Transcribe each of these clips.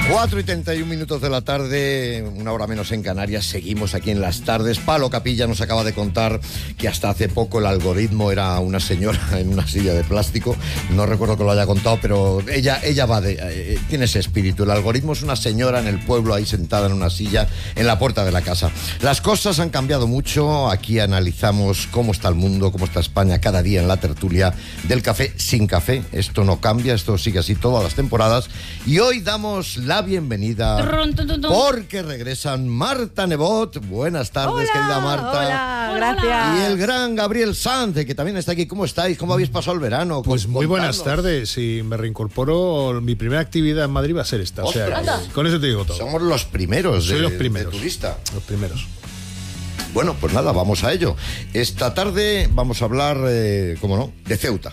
4:31 de la tarde, una hora menos en Canarias. Seguimos aquí en las tardes. Palo Capilla nos acaba de contar que hasta hace poco el algoritmo era una señora en una silla de plástico. No recuerdo que lo haya contado, pero ella tiene ese espíritu. El algoritmo es una señora en el pueblo ahí sentada en una silla en la puerta de la casa. Las cosas han cambiado mucho. Aquí analizamos cómo está el mundo, cómo está España cada día en la tertulia del café sin café. Esto no cambia, esto sigue así todas las temporadas. Y hoy damos la bienvenida porque regresan Marta Nebot. Buenas tardes, hola, querida Marta. Hola, gracias. Y el gran Gabriel Sanz, que también está aquí. ¿Cómo estáis? ¿Cómo habéis pasado el verano? Pues muy buenas tardes. Y me reincorporo. Mi primera actividad en Madrid va a ser esta. O sea, con eso te digo todo. Somos los primeros. Soy los primeros. De turista. Los primeros. Bueno, pues nada, vamos a ello. Esta tarde vamos a hablar, cómo no, de Ceuta.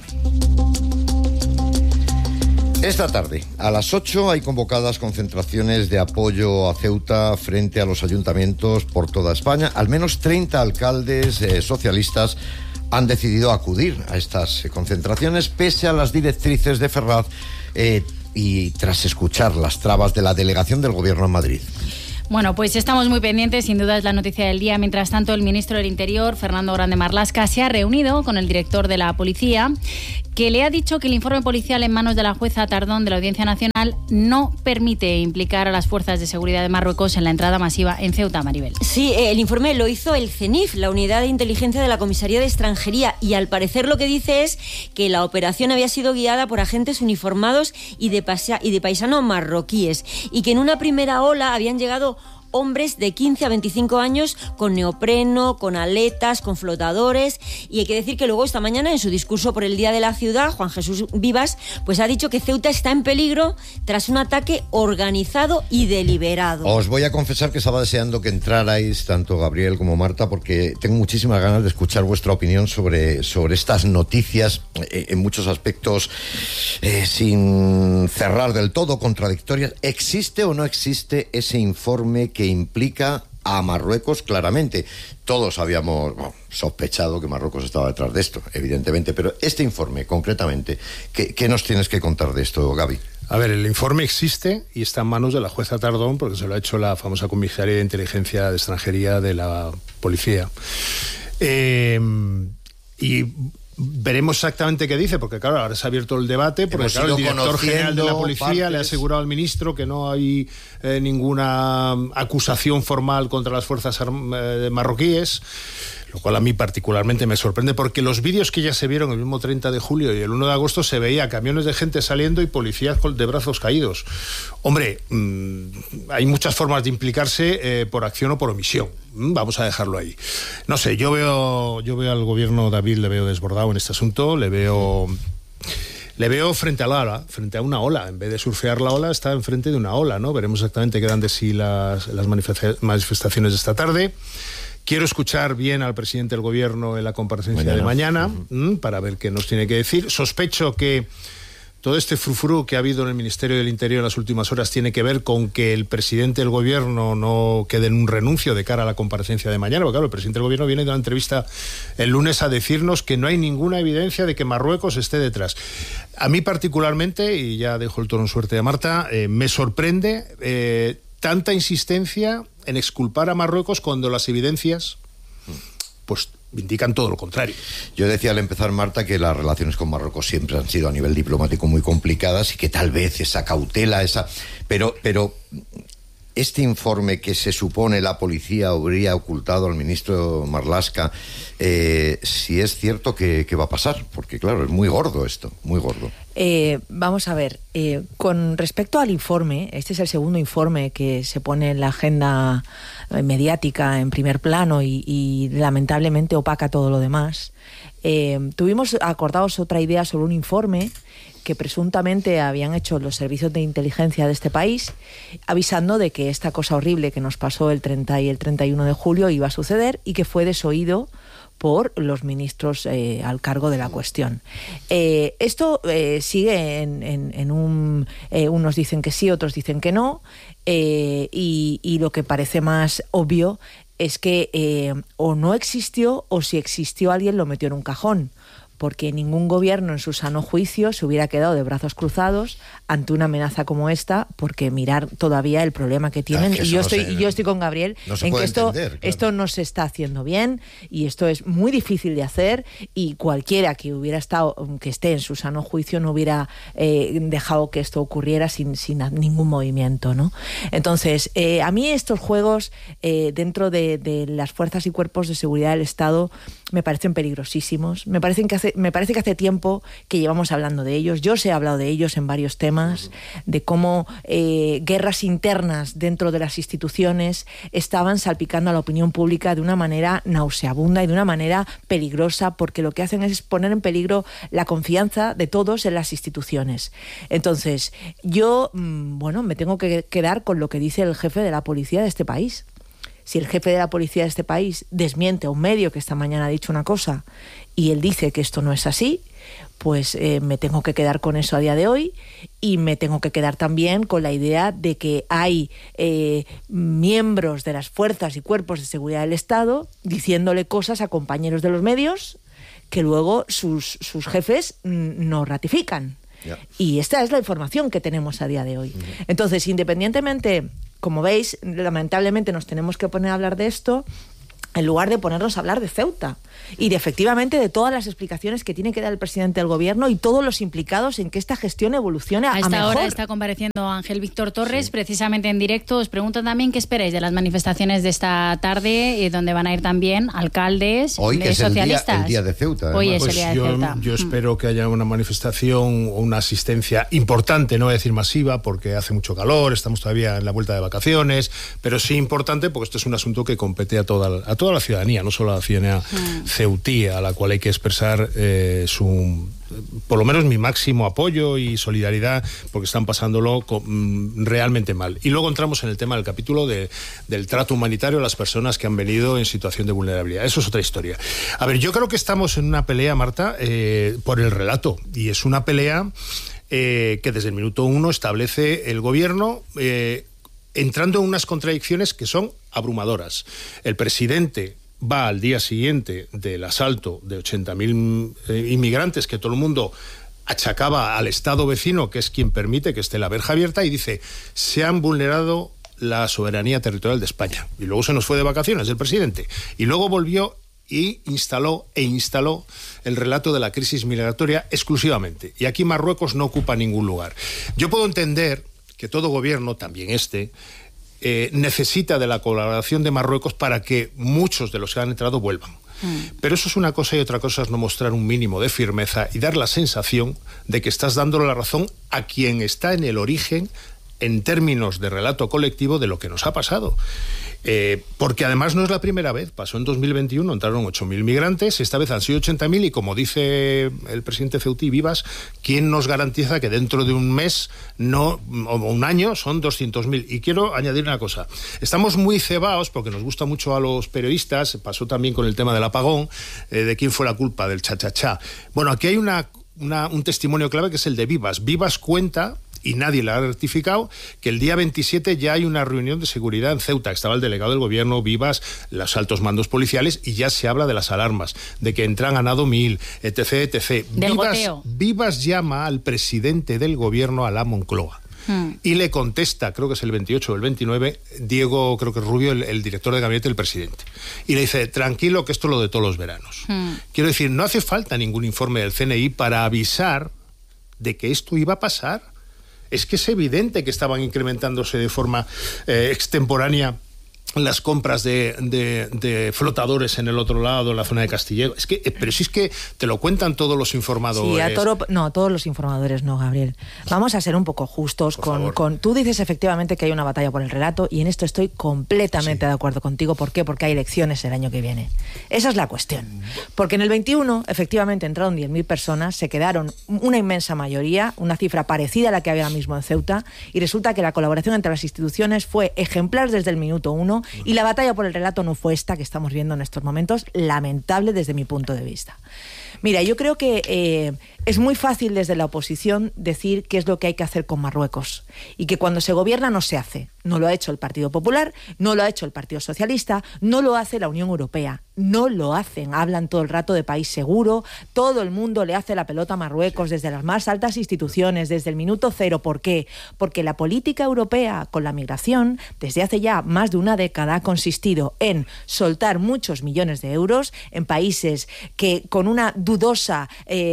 Esta tarde, a las 8, hay convocadas concentraciones de apoyo a Ceuta frente a los ayuntamientos por toda España. Al menos 30 alcaldes socialistas han decidido acudir a estas concentraciones, pese a las directrices de Ferraz y tras escuchar las trabas de la delegación del Gobierno en Madrid. Bueno, pues estamos muy pendientes, sin duda es la noticia del día. Mientras tanto, el ministro del Interior, Fernando Grande Marlaska, se ha reunido con el director de la policía, que le ha dicho que el informe policial en manos de la jueza Tardón de la Audiencia Nacional no permite implicar a las fuerzas de seguridad de Marruecos en la entrada masiva en Ceuta, Maribel. Sí, el informe lo hizo el CENIF, la Unidad de Inteligencia de la Comisaría de Extranjería, y al parecer lo que dice es que la operación había sido guiada por agentes uniformados y de paisanos marroquíes, y que en una primera ola habían llegado hombres de 15 a 25 años con neopreno, con aletas, con flotadores, y hay que decir que luego esta mañana en su discurso por el Día de la Ciudad, Juan Jesús Vivas, pues ha dicho que Ceuta está en peligro tras un ataque organizado y deliberado. Os voy a confesar que estaba deseando que entrarais tanto Gabriel como Marta, porque tengo muchísimas ganas de escuchar vuestra opinión sobre estas noticias, en muchos aspectos sin cerrar del todo, contradictorias. ¿Existe o no existe ese informe que implica a Marruecos claramente? Todos habíamos sospechado que Marruecos estaba detrás de esto, evidentemente, pero este informe concretamente, ¿qué nos tienes que contar de esto, Gaby? A ver, el informe existe y está en manos de la jueza Tardón, porque se lo ha hecho la famosa comisaria de inteligencia de extranjería de la policía. Y veremos exactamente qué dice, porque claro, ahora se ha abierto el debate, porque claro, el director general de la policía le ha asegurado al ministro que no hay ninguna acusación formal contra las fuerzas marroquíes, lo cual a mí particularmente me sorprende, porque los vídeos que ya se vieron el mismo 30 de julio y el 1 de agosto se veía camiones de gente saliendo y policías de brazos caídos. Hombre, hay muchas formas de implicarse por acción o por omisión. Vamos a dejarlo ahí. No sé, yo veo al gobierno David, le veo desbordado en este asunto, le veo frente a la ola, frente a una ola. En vez de surfear la ola, está enfrente de una ola, ¿no? Veremos exactamente qué dan de sí las manifestaciones de esta tarde. Quiero escuchar bien al presidente del gobierno en la comparecencia de mañana para ver qué nos tiene que decir. Sospecho que todo este frufru que ha habido en el Ministerio del Interior en las últimas horas tiene que ver con que el presidente del gobierno no quede en un renuncio de cara a la comparecencia de mañana, porque claro, el presidente del gobierno viene de una entrevista el lunes a decirnos que no hay ninguna evidencia de que Marruecos esté detrás. A mí particularmente, y ya dejo el tono en suerte a Marta, me sorprende tanta insistencia en exculpar a Marruecos cuando las evidencias pues indican todo lo contrario. Yo decía al empezar, Marta, que las relaciones con Marruecos siempre han sido a nivel diplomático muy complicadas y que tal vez esa cautela, pero este informe que se supone la policía habría ocultado al ministro Marlaska, si es cierto, ¿qué va a pasar? Porque claro, es muy gordo esto, muy gordo. Vamos a ver, con respecto al informe, este es el segundo informe que se pone en la agenda mediática en primer plano y lamentablemente opaca todo lo demás. Tuvimos acordados otra idea sobre un informe que presuntamente habían hecho los servicios de inteligencia de este país, avisando de que esta cosa horrible que nos pasó el 30 y el 31 de julio iba a suceder y que fue desoído por los ministros al cargo de la cuestión. Esto sigue en un... unos dicen que sí, otros dicen que no, y lo que parece más obvio es que o no existió o si existió alguien lo metió en un cajón, porque ningún gobierno en su sano juicio se hubiera quedado de brazos cruzados ante una amenaza como esta, porque mirar todavía el problema que tienen. Y yo estoy con Gabriel en que esto no se está haciendo bien, y esto es muy difícil de hacer, y cualquiera que esté en su sano juicio no hubiera dejado que esto ocurriera sin ningún movimiento, ¿no? Entonces, a mí estos juegos dentro de las fuerzas y cuerpos de seguridad del Estado me parecen peligrosísimos. Me parece que hace tiempo que llevamos hablando de ellos. Yo os he hablado de ellos en varios temas, de cómo guerras internas dentro de las instituciones estaban salpicando a la opinión pública de una manera nauseabunda y de una manera peligrosa, porque lo que hacen es poner en peligro la confianza de todos en las instituciones. Entonces, yo, me tengo que quedar con lo que dice el jefe de la policía de este país. Si el jefe de la policía de este país desmiente a un medio que esta mañana ha dicho una cosa y él dice que esto no es así, pues me tengo que quedar con eso a día de hoy, y me tengo que quedar también con la idea de que hay miembros de las fuerzas y cuerpos de seguridad del Estado diciéndole cosas a compañeros de los medios que luego sus jefes no ratifican. Yeah. Y esta es la información que tenemos a día de hoy. Entonces, independientemente, como veis, lamentablemente nos tenemos que poner a hablar de esto en lugar de ponernos a hablar de Ceuta y efectivamente de todas las explicaciones que tiene que dar el presidente del gobierno y todos los implicados en que esta gestión evolucione a mejor. Ahora está compareciendo Ángel Víctor Torres, precisamente en directo. Os pregunto también qué esperáis de las manifestaciones de esta tarde, donde van a ir también alcaldes hoy, que socialistas. Es el día de Ceuta. Además. Hoy es el día de Ceuta. Yo espero que haya una manifestación o una asistencia importante, no voy a decir masiva, porque hace mucho calor, estamos todavía en la vuelta de vacaciones, pero sí importante porque esto es un asunto que compete a toda la ciudadanía, no solo a la ciudadanía ceutí, a la cual hay que expresar por lo menos mi máximo apoyo y solidaridad, porque están pasándolo realmente mal. Y luego entramos en el tema del capítulo del trato humanitario a las personas que han venido en situación de vulnerabilidad. Eso es otra historia. A ver, yo creo que estamos en una pelea, Marta, por el relato, y es una pelea que desde el minuto 1 establece el gobierno, entrando en unas contradicciones que son abrumadoras. El presidente va al día siguiente del asalto de 80.000 inmigrantes que todo el mundo achacaba al Estado vecino, que es quien permite que esté la verja abierta, y dice: se han vulnerado la soberanía territorial de España. Y luego se nos fue de vacaciones el presidente. Y luego volvió y instaló el relato de la crisis migratoria exclusivamente. Y aquí Marruecos no ocupa ningún lugar. Yo puedo entender que todo gobierno, también necesita de la colaboración de Marruecos para que muchos de los que han entrado vuelvan. Pero eso es una cosa, y otra cosa es no mostrar un mínimo de firmeza y dar la sensación de que estás dándole la razón a quien está en el origen, en términos de relato colectivo, de lo que nos ha pasado. Porque además no es la primera vez. Pasó en 2021, entraron 8.000 migrantes, esta vez han sido 80.000, y como dice el presidente ceutí, Vivas, ¿quién nos garantiza que dentro de un mes o un año son 200.000? Y quiero añadir una cosa: estamos muy cebaos, porque nos gusta mucho a los periodistas, pasó también con el tema del apagón, de quién fue la culpa del cha-cha-cha. Bueno, aquí hay un testimonio clave, que es el de Vivas. Vivas cuenta, y nadie la ha rectificado, que el día 27 ya hay una reunión de seguridad en Ceuta. Estaba el delegado del gobierno, Vivas, los altos mandos policiales, y ya se habla de las alarmas, de que entran a nado 1000, etc, etc. Vivas llama al presidente del gobierno a la Moncloa. Y le contesta, creo que es el 28 o el 29, Diego, creo que es Rubio, el director de gabinete del presidente. Y le dice: tranquilo, que esto es lo de todos los veranos. Quiero decir, no hace falta ningún informe del CNI para avisar de que esto iba a pasar. Es que es evidente que estaban incrementándose de forma extemporánea las compras de flotadores en el otro lado, en la zona de Castillejo. Pero si es que te lo cuentan todos los informadores. Sí, todos los informadores no, Gabriel. Vamos a ser un poco justos con... Tú dices efectivamente que hay una batalla por el relato, y en esto estoy completamente de acuerdo contigo. ¿Por qué? Porque hay elecciones el año que viene. Esa es la cuestión. Porque en el 21, efectivamente, entraron 10.000 personas, se quedaron una inmensa mayoría, una cifra parecida a la que había ahora mismo en Ceuta, y resulta que la colaboración entre las instituciones fue ejemplar desde el minuto 1, y la batalla por el relato no fue esta que estamos viendo en estos momentos, lamentable desde mi punto de vista. Mira, yo creo que es muy fácil desde la oposición decir qué es lo que hay que hacer con Marruecos y que cuando se gobierna no se hace. No lo ha hecho el Partido Popular, no lo ha hecho el Partido Socialista, no lo hace la Unión Europea. No lo hacen, hablan todo el rato de país seguro, todo el mundo le hace la pelota a Marruecos desde las más altas instituciones, desde el minuto cero. ¿Por qué? Porque la política europea con la migración desde hace ya más de una década ha consistido en soltar muchos millones de euros en países que con una dudosa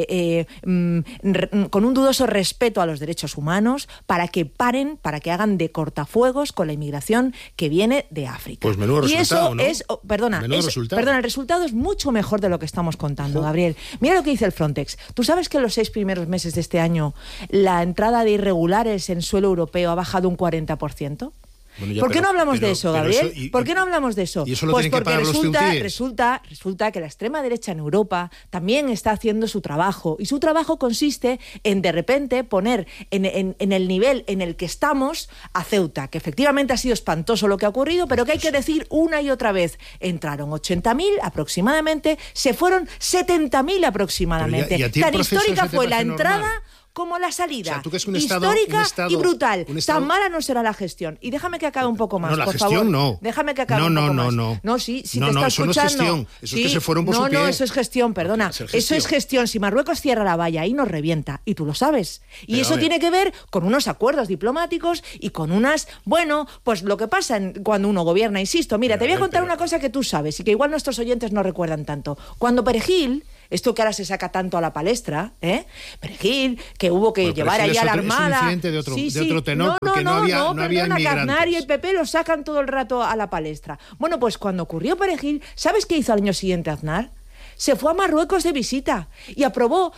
con un dudoso respeto a los derechos humanos para que paren, para que hagan de cortafuegos con la inmigración que viene de África. Pues menudo resultado, ¿no? Perdona, el resultado es mucho mejor de lo que estamos contando, Gabriel. Mira lo que dice el Frontex. ¿Tú sabes que en los 6 primeros meses de este año la entrada de irregulares en suelo europeo ha bajado un 40%? Bueno, ¿por qué no hablamos de eso, Gabriel? ¿Por qué no hablamos de eso? ¿Y eso lo tienen que pagar los ceutíes? Resulta que la extrema derecha en Europa también está haciendo su trabajo. Y su trabajo consiste en, de repente, poner en el nivel en el que estamos a Ceuta, que efectivamente ha sido espantoso lo que ha ocurrido, pero que hay que decir una y otra vez. Entraron 80.000 aproximadamente, se fueron 70.000 aproximadamente. Tan histórica fue la entrada como la salida. O sea, ¿tú que es un histórica estado, y brutal. Tan mala no será la gestión. Y déjame que acabe un poco más, no, la por gestión favor. No. Déjame que acabe un poco más. No, sí, no, te está eso escuchando. No es gestión. Eso sí. Es que se fueron por su pie. No, eso es gestión, perdona. Eso es gestión. Si Marruecos cierra la valla, ahí nos revienta. Y tú lo sabes. Y pero, eso tiene que ver con unos acuerdos diplomáticos y con unas... Bueno, pues lo que pasa cuando uno gobierna, insisto. Mira, te voy a contar una cosa que tú sabes y que igual nuestros oyentes no recuerdan tanto. Cuando Perejil... Esto que ahora se saca tanto a la palestra, Perejil, que hubo que llevar ahí a la Armada. Es un incidente de otro tenor, porque no había inmigrantes. Aznar y el PP lo sacan todo el rato a la palestra. Bueno, pues cuando ocurrió Perejil, ¿sabes qué hizo al año siguiente Aznar? Se fue a Marruecos de visita y aprobó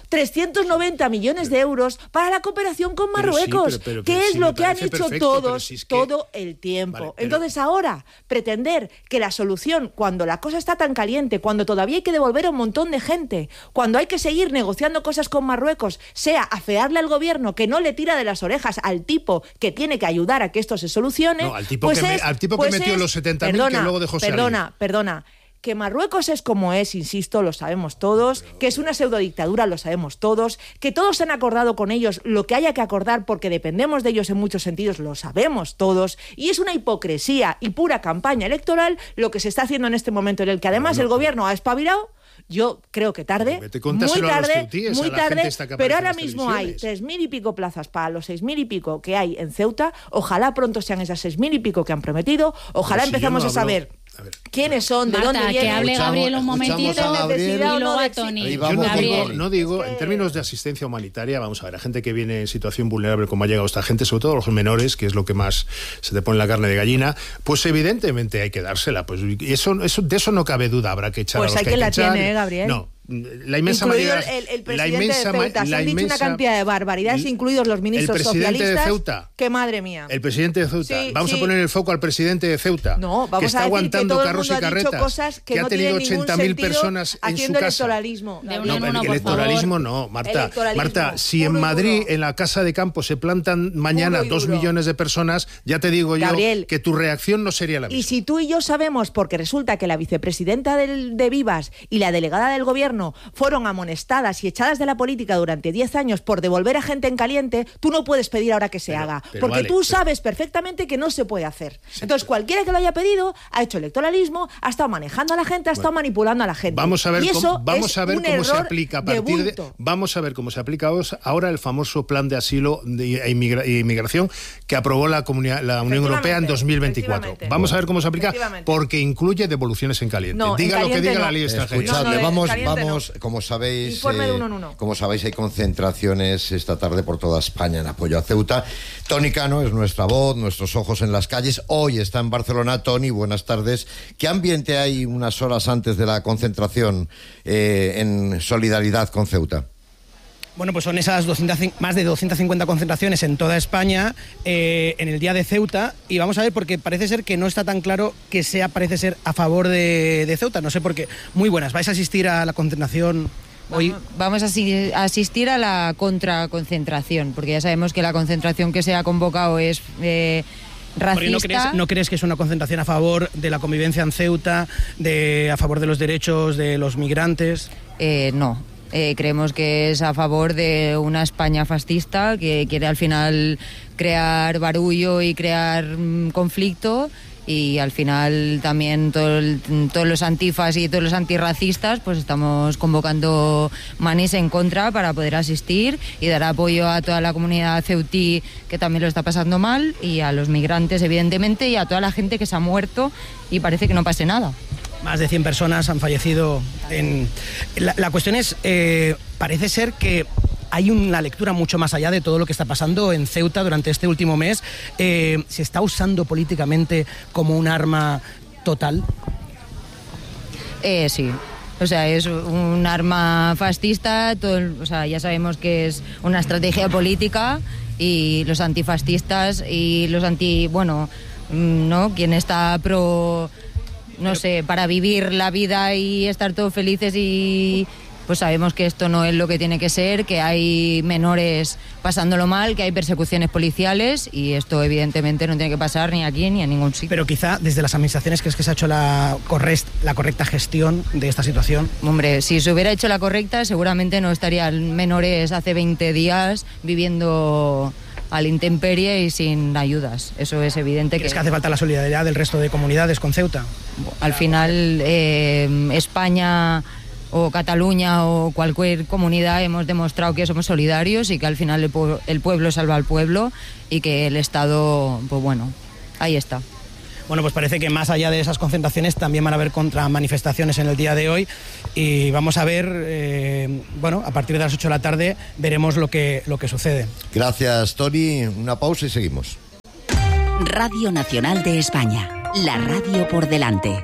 390 millones de euros para la cooperación con Marruecos, que es lo que han hecho todos todo el tiempo. Vale, entonces ahora, pretender que la solución, cuando la cosa está tan caliente, cuando todavía hay que devolver a un montón de gente, cuando hay que seguir negociando cosas con Marruecos, sea afearle al gobierno que no le tira de las orejas al tipo que tiene que ayudar a que esto se solucione... No, al tipo que metió los 70.000 que luego dejó salir. Perdona. Que Marruecos es como es, insisto, lo sabemos todos, que es una pseudodictadura, lo sabemos todos, que todos han acordado con ellos lo que haya que acordar porque dependemos de ellos en muchos sentidos, lo sabemos todos, y es una hipocresía y pura campaña electoral lo que se está haciendo en este momento en el que además el gobierno ha espabilado. Yo creo que tarde, muy tarde, pero ahora mismo hay 3.000 y pico plazas para los 6.000 y pico que hay en Ceuta. Ojalá pronto sean esas 6.000 y pico que han prometido. Ojalá empezamos a saber quiénes son, de dónde vienen. Que hable Gabriel un momentito y luego a Tony. Yo no digo, en términos de asistencia humanitaria, vamos a ver, a gente que viene en situación vulnerable como ha llegado esta gente, sobre todo los menores, que es lo que más se te pone la carne de gallina, pues evidentemente hay que dársela. Pues, y de eso no cabe duda, habrá que echar pues a los que hay que la tiene, Gabriel. No. La inmensa incluido mayoría, el presidente de Ceuta, se han dicho una cantidad de barbaridades, incluidos los ministros socialistas. De Ceuta, que madre mía. El presidente de Ceuta. Vamos a poner el foco al presidente de Ceuta, no, vamos que está a aguantando que carros y carretas, que ha tenido 80.000 personas en su casa. Electoralismo. El electoralismo no, Marta, si en Madrid, en la Casa de Campo, se plantan mañana 2 millones de personas, ya te digo yo, Gabriel, que tu reacción no sería la misma. Y si tú y yo sabemos, porque resulta que la vicepresidenta de Vivas y la delegada del gobierno fueron amonestadas y echadas de la política durante 10 años por devolver a gente en caliente, tú no puedes pedir ahora que se haga, porque tú sabes perfectamente que no se puede hacer. Entonces, cualquiera que lo haya pedido ha hecho electoralismo, ha estado manejando a la gente, ha estado manipulando a la gente. Vamos a ver cómo se aplica a partir de vamos a ver cómo se aplica ahora el famoso plan de asilo e inmigración que aprobó la Unión Europea en 2024. Vamos a ver cómo se aplica, porque incluye devoluciones en caliente. Diga lo que diga la ley extranjera. Escuchadle, vamos, como sabéis, como sabéis, hay concentraciones esta tarde por toda España en apoyo a Ceuta. Tony Cano es nuestra voz, nuestros ojos en las calles. Hoy está en Barcelona. Tony, buenas tardes. ¿Qué ambiente hay unas horas antes de la concentración en solidaridad con Ceuta? Bueno, pues son esas más de 250 concentraciones en toda España en el día de Ceuta, y vamos a ver, porque parece ser que no está tan claro que parece ser a favor de Ceuta, no sé por qué. Muy buenas, ¿vais a asistir a la concentración hoy? Vamos a asistir a la contraconcentración, porque ya sabemos que la concentración que se ha convocado es racista. ¿No crees que es una concentración a favor de la convivencia en Ceuta, a favor de los derechos de los migrantes? No. Creemos que es a favor de una España fascista que quiere al final crear barullo y crear conflicto, y al final también todos los antifas y todos los antirracistas pues estamos convocando manís en contra para poder asistir y dar apoyo a toda la comunidad ceutí que también lo está pasando mal, y a los migrantes evidentemente, y a toda la gente que se ha muerto y parece que no pase nada. Más de 100 personas han fallecido. La cuestión es, parece ser que hay una lectura mucho más allá de todo lo que está pasando en Ceuta durante este último mes. ¿Se está usando políticamente como un arma total? Sí. O sea, es un arma fascista, ya sabemos que es una estrategia política, y los antifascistas y los quien está para vivir la vida y estar todos felices, y pues sabemos que esto no es lo que tiene que ser, que hay menores pasándolo mal, que hay persecuciones policiales, y esto evidentemente no tiene que pasar ni aquí ni en ningún sitio. Pero quizá desde las administraciones, ¿crees que se ha hecho la correcta gestión de esta situación? Hombre, si se hubiera hecho la correcta, seguramente no estarían menores hace 20 días viviendo a la intemperie y sin ayudas. Eso es evidente. ¿Crees que hace falta la solidaridad del resto de comunidades con Ceuta? Al final, España o Cataluña o cualquier comunidad hemos demostrado que somos solidarios, y que al final el pueblo salva al pueblo, y que el Estado, pues bueno, ahí está. Bueno, pues parece que más allá de esas concentraciones también van a haber contramanifestaciones en el día de hoy, y vamos a ver, a partir de las 8 de la tarde veremos lo que sucede. Gracias, Tony. Una pausa y seguimos. Radio Nacional de España, la radio por delante.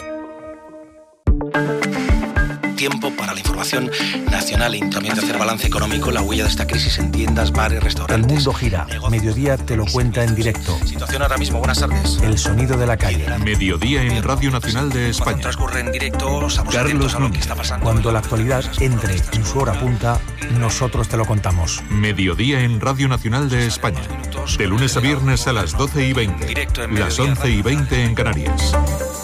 Tiempo para la información nacional y también de hacer balance económico, la huella de esta crisis en tiendas, bares, restaurantes. El mundo gira. Mediodía te lo cuenta en directo. Situación ahora mismo. Buenas tardes. El sonido de la calle. Mediodía en Radio Nacional de España. Cuando transcurre en directo, estamos atentos a lo que está pasando. Cuando la actualidad entre en su hora punta, nosotros te lo contamos. Mediodía en Radio Nacional de España. De lunes a viernes a las 12:20. Las 11:20 en Canarias.